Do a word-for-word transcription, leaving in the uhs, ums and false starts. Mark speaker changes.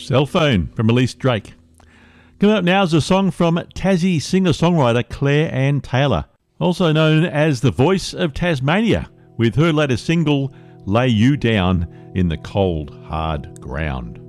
Speaker 1: Cell Phone from Elise Drake. Coming up now is a song from Tassie singer-songwriter Claire Ann Taylor, also known as the voice of Tasmania, with her latest single, Lay You Down in the Cold, Hard Ground.